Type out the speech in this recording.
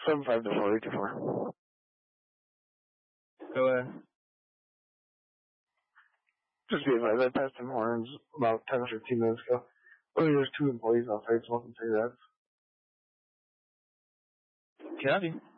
75 to 484. Go ahead. Just be advised, I passed Tim Hortons about 10 or 15 minutes ago. Only there's 2 employees outside smoking cigarettes. Copy.